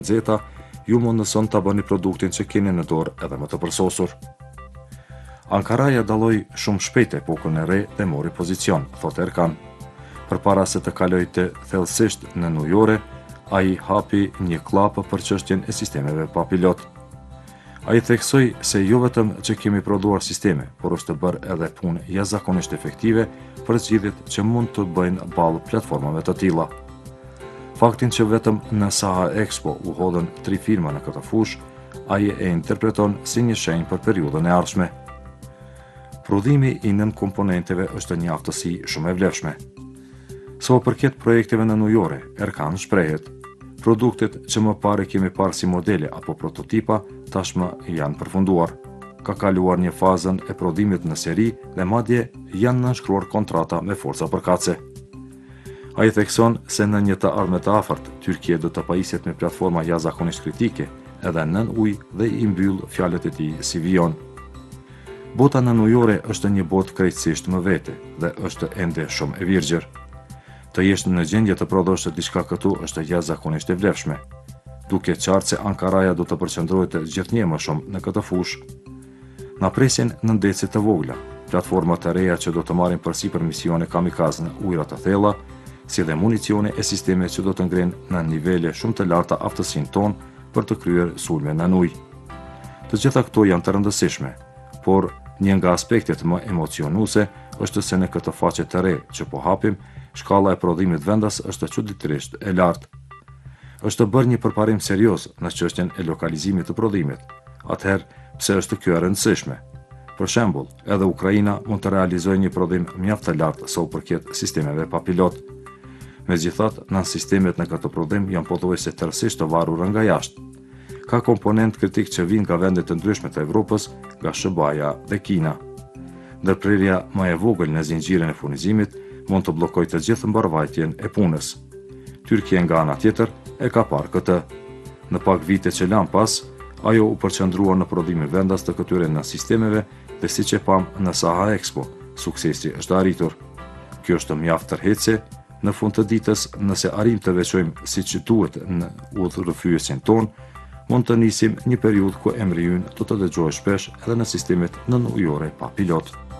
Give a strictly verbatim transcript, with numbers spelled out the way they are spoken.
Zeta, ju mundëson të bëni produktin që keni në dorë edhe më të përsosur. Ankaraja dalloi shumë shpejt epokën e re dhe mori pozicion, thotë Erkan. Përpara se të kaloj të thellësisht në nujore, ai hapi një klapë për çështjen e sistemeve pa pilot. Ai theksoi se jo vetëm që kemi prodhuar sisteme, por është të bërë edhe punë jashtëzakonisht efektive për zgjidhjet që mund të bëjnë ballë platformave të tilla. Faktin që vetëm në Saha Expo u hodhën tri firma në këtë fushë, ai e interpreton si një shenjë për periudhën e ardhshme. Prodhimi i nën komponenteve është një aftësi shumë e vlefshme. Sa u përket projekteve në nujore, Erkan shprehet: produktet që më pare kemi parë si modele apo prototipa, tashmë janë përfunduar. Ka kaluar një fazën e prodhimit në seri dhe madje janë nënshkruar kontrata me forca përkatëse. Ai thekson se në një të ardhme të afërt, Tyrkia do të pajiset me platforma jashtëzakonisht kritike, edhe nën ujë dhe i mbyll fjalët e tij si vijon. Bota nën ujore është një botë krejtësisht më vete dhe është ende shumë e virgjër. Të jesh në gjendje të prodhosh diçka këtu është jashtëzakonisht e vlefshme. Duke qartë se Ankaraja do të përqendrohet gjithnjë më shumë në këtë fushë. Na presin nëndece të vogla, platforma të reja që do të marrin përsipër misione kamikaze në ujëra të thella, si dhe municione e sisteme që do të ngrenë në nivele shumë të larta aftësinë tonë për të kryer sulme në ujë. Të gjitha këto janë të rëndësishme, por një nga aspektet më emocionuese është se në këtë faqe të re që po hapim, shkalla e prodhimit vendas është çuditërisht e lartë. Është bërë një përparim serioz në çështjen e lokalizimit të prodhimit. Atëherë, pse është kjo e rëndësishme? Për shembull, edhe Ukraina mund të realizojë një prodhim mjaft të lartë sa u përket sistemeve pa pilot. Megjithatë, nën sistemet në këtë prodhim janë pothuajse tërësisht të varura nga jashtë. Ka komponent kritik që vijnë nga vende të ndryshme të Evropës, nga S B A-ja dhe Kina. Ndërprerja më e vogël në zinxhirin e furnizimit mund të bllokojë të gjithë mbarvajtjen e punës. Tyrkia nga ana tjetër e ka parë këtë. Në pak vite që lan pas, ajo u përqendrua në prodhimin vendas të këtyre në sistemeve dhe siç e pam në Saha Expo, suksesi është arritur. Kjo është mjaft tërheqëse. Në fund të ditës, nëse arrim të veçojmë siç duhet në udhërrëfyesin ton, mund të nisim një periudhë ku emri ynë do të dëgjohet shpesh edhe në sistemet nën ujore pa pilot.